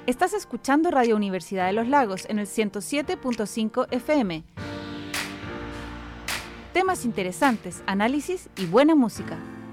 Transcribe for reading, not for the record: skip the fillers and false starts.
Estás escuchando Radio Universidad de los Lagos en el 107.5 FM. Temas interesantes, análisis y buena música.